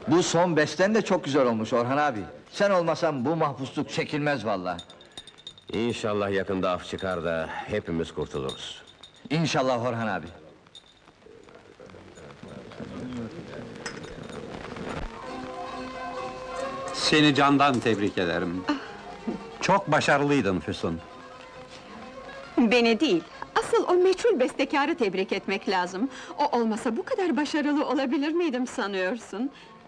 Bu son besten de çok güzel olmuş Orhan abi. Sen olmasan bu mahpusluk çekilmez vallahi. İnşallah yakında af çıkar da hepimiz kurtuluruz. İnşallah Orhan abi. Seni candan tebrik ederim. Çok başarılıydın Füsun. Beni değil, asıl o meçhul bestekarı tebrik etmek lazım. O olmasa bu kadar başarılı olabilir miydim sanıyorsun?